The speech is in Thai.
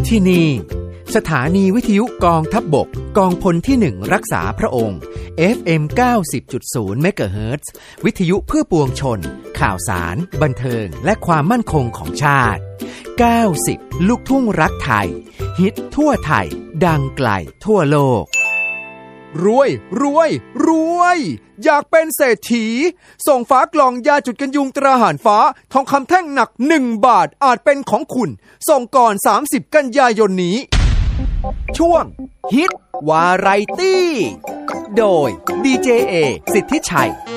ที่นี่สถานีวิทยุกองทัพบกกองพลที่1รักษาพระองค์ FM 90.0 เมกะเฮิรตซ์วิทยุเพื่อปวงชนข่าวสารบันเทิงและความมั่นคงของชาติ90ลูกทุ่งรักไทยฮิตทั่วไทยดังไกลทั่วโลกรวยอยากเป็นเศรษฐีส่งฝากล่องยาจุดกันยุงตราหารฟ้าทองคำแท่งหนัก1 บาทอาจเป็นของคุณส่งก่อน30กันยายนนี้ช่วงฮิตวาไรตี้โดยดีเจเอสิทธิชัย